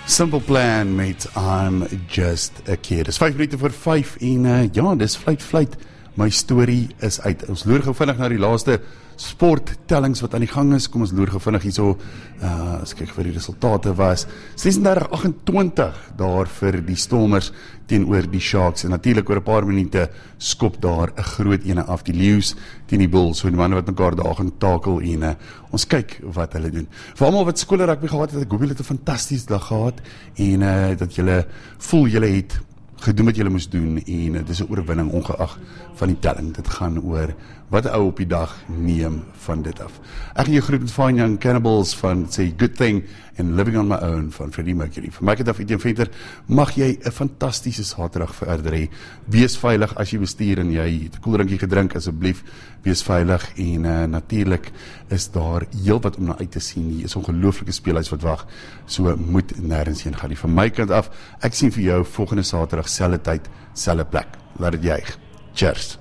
Simple Plan met I'm Just a Kid. Dis 5 minute voor 5 en ja, dis fluit. My storie is uit. Ons loer gou vinnig na die laaste sporttellings wat aan die gang is. Kom ons loer gou vinnig hierso. As kyk vir die resultate was 36-28 daar vir die Stormers teenoor die Sharks. En natuurlik oor 'n paar minute skop daar 'n groot ene af, die Lions teen die Bulls. So die manne wat mekaar daar gaan takel en ons kyk wat hulle doen. Vir almal wat skole rugby gehad het, ek hoop julle het 'n fantastiese dag gehad en dat julle voel julle het gedoen wat julle moes doen en dit is 'n oorwinning ongeag van die telling. Dit gaan oor wat ou op die dag neem van dit af. Ek gaan jou groet met Fine Young Cannibals van Say Good Thing en Living on My Own van Freddie Mercury. Vir my het af Etienne Venter, mag jy 'n fantastiese Saterdag verder hê. Wees veilig as jy bestuur en jy het 'n koeldrankie gedrink, asseblief wees veilig en natuurlik is daar heel wat om na uit te sien. Hier is ongelooflike speelhuis wat wag. So moet nêrens heen gaan nie. Van my kant af, ek sien vir jou volgende Saterdag selfde tyd, selfde plek. Laat dit juig. Cheers.